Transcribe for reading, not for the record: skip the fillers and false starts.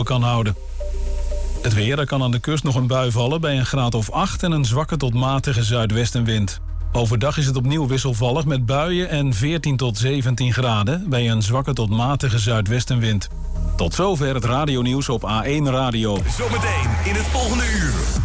kan houden. Het weer, er kan aan de kust nog een bui vallen bij een graad of 8 en een zwakke tot matige zuidwestenwind. Overdag is het opnieuw wisselvallig met buien en 14 tot 17 graden bij een zwakke tot matige zuidwestenwind. Tot zover het radionieuws op A1 Radio. Zometeen in het volgende uur.